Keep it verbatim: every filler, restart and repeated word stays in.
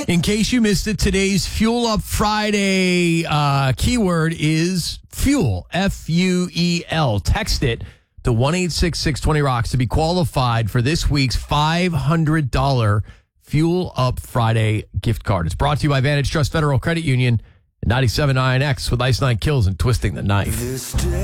In case you missed it, today's Fuel Up Friday uh, keyword is fuel, F U E L. Text it to one eight six six twenty rocks to be qualified for this week's five hundred dollars Fuel Up Friday gift card. It's brought to you by Vantage Trust Federal Credit Union and ninety-seven point nine X with Ice Nine Kills and Twisting the Knife.